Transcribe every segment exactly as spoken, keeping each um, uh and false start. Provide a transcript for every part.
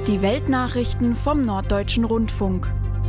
Die Weltnachrichten vom Norddeutschen Rundfunk.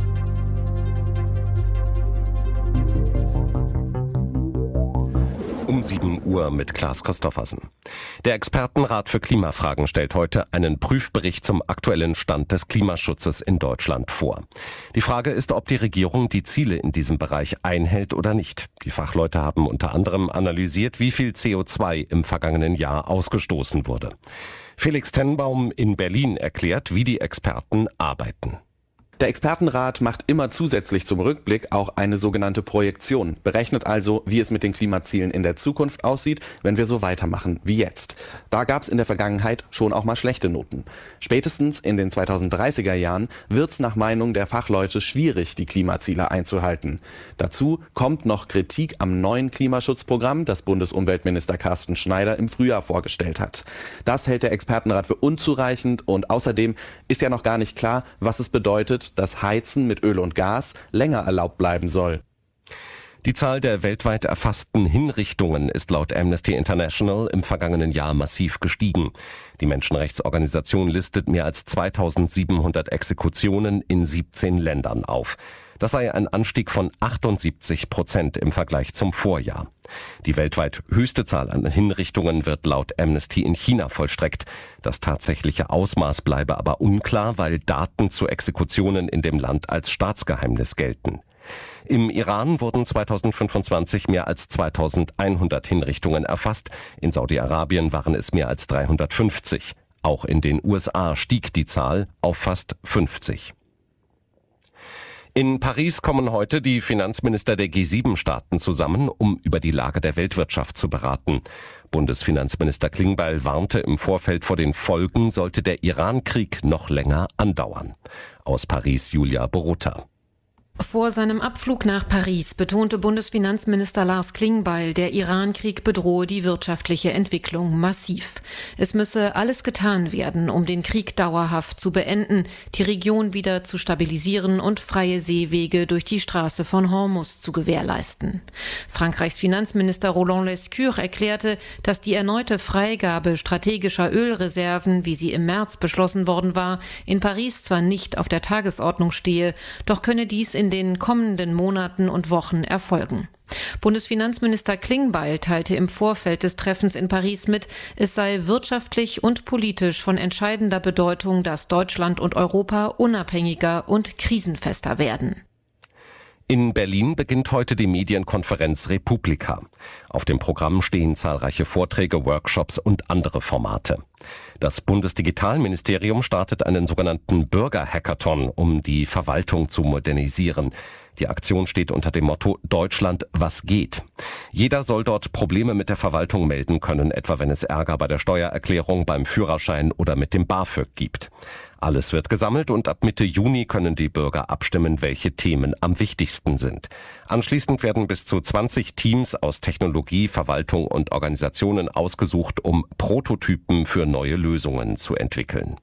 Um sieben Uhr mit Klaas Christoffersen. Der Expertenrat für Klimafragen stellt heute einen Prüfbericht zum aktuellen Stand des Klimaschutzes in Deutschland vor. Die Frage ist, ob die Regierung die Ziele in diesem Bereich einhält oder nicht. Die Fachleute haben unter anderem analysiert, wie viel C O zwei im vergangenen Jahr ausgestoßen wurde. Felix Tenbaum in Berlin erklärt, wie die Experten arbeiten. Der Expertenrat macht immer zusätzlich zum Rückblick auch eine sogenannte Projektion, berechnet also, wie es mit den Klimazielen in der Zukunft aussieht, wenn wir so weitermachen wie jetzt. Da gab es in der Vergangenheit schon auch mal schlechte Noten. Spätestens in den zweitausenddreißiger Jahren wird es nach Meinung der Fachleute schwierig, die Klimaziele einzuhalten. Dazu kommt noch Kritik am neuen Klimaschutzprogramm, das Bundesumweltminister Carsten Schneider im Frühjahr vorgestellt hat. Das hält der Expertenrat für unzureichend und außerdem ist ja noch gar nicht klar, was es bedeutet, dass Heizen mit Öl und Gas länger erlaubt bleiben soll. Die Zahl der weltweit erfassten Hinrichtungen ist laut Amnesty International im vergangenen Jahr massiv gestiegen. Die Menschenrechtsorganisation listet mehr als zweitausendsiebenhundert Exekutionen in siebzehn Ländern auf. Das sei ein Anstieg von achtundsiebzig Prozent im Vergleich zum Vorjahr. Die weltweit höchste Zahl an Hinrichtungen wird laut Amnesty in China vollstreckt. Das tatsächliche Ausmaß bleibe aber unklar, weil Daten zu Exekutionen in dem Land als Staatsgeheimnis gelten. Im Iran wurden zweitausendfünfundzwanzig mehr als zweitausendeinhundert Hinrichtungen erfasst. In Saudi-Arabien waren es mehr als dreihundertfünfzig. Auch in den U S A stieg die Zahl auf fast fünfzig. In Paris kommen heute die Finanzminister der G sieben Staaten zusammen, um über die Lage der Weltwirtschaft zu beraten. Bundesfinanzminister Klingbeil warnte im Vorfeld vor den Folgen, sollte der Iran-Krieg noch länger andauern. Aus Paris Julia Borutta. Vor seinem Abflug nach Paris betonte Bundesfinanzminister Lars Klingbeil, der Iran-Krieg bedrohe die wirtschaftliche Entwicklung massiv. Es müsse alles getan werden, um den Krieg dauerhaft zu beenden, die Region wieder zu stabilisieren und freie Seewege durch die Straße von Hormuz zu gewährleisten. Frankreichs Finanzminister Roland Lescure erklärte, dass die erneute Freigabe strategischer Ölreserven, wie sie im März beschlossen worden war, in Paris zwar nicht auf der Tagesordnung stehe, doch könne dies in in den kommenden Monaten und Wochen erfolgen. Bundesfinanzminister Klingbeil teilte im Vorfeld des Treffens in Paris mit, es sei wirtschaftlich und politisch von entscheidender Bedeutung, dass Deutschland und Europa unabhängiger und krisenfester werden. In Berlin beginnt heute die Medienkonferenz Republika. Auf dem Programm stehen zahlreiche Vorträge, Workshops und andere Formate. Das Bundesdigitalministerium startet einen sogenannten Bürger-Hackathon, um die Verwaltung zu modernisieren. Die Aktion steht unter dem Motto Deutschland, was geht? Jeder soll dort Probleme mit der Verwaltung melden können, etwa wenn es Ärger bei der Steuererklärung, beim Führerschein oder mit dem BAföG gibt. Alles wird gesammelt und ab Mitte Juni können die Bürger abstimmen, welche Themen am wichtigsten sind. Anschließend werden bis zu zwanzig Teams aus Technologie, Verwaltung und Organisationen ausgesucht, um Prototypen für neue Lösungen zu entwickeln.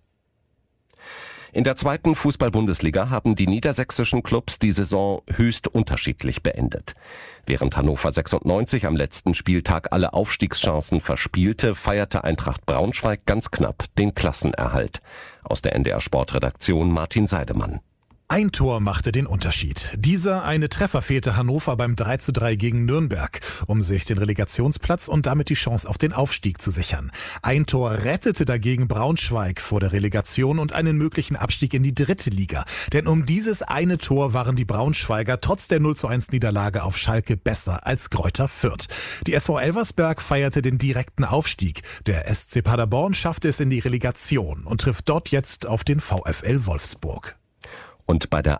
In der zweiten Fußball-Bundesliga haben die niedersächsischen Clubs die Saison höchst unterschiedlich beendet. Während Hannover sechsundneunzig am letzten Spieltag alle Aufstiegschancen verspielte, feierte Eintracht Braunschweig ganz knapp den Klassenerhalt. Aus der N D R-Sportredaktion Martin Seidemann. Ein Tor machte den Unterschied. Dieser eine Treffer fehlte Hannover beim drei zu drei gegen Nürnberg, um sich den Relegationsplatz und damit die Chance auf den Aufstieg zu sichern. Ein Tor rettete dagegen Braunschweig vor der Relegation und einen möglichen Abstieg in die dritte Liga. Denn um dieses eine Tor waren die Braunschweiger trotz der null zu eins Niederlage auf Schalke besser als Greuther Fürth. Die S V Elversberg feierte den direkten Aufstieg. Der S C Paderborn schaffte es in die Relegation und trifft dort jetzt auf den VfL Wolfsburg. Und bei der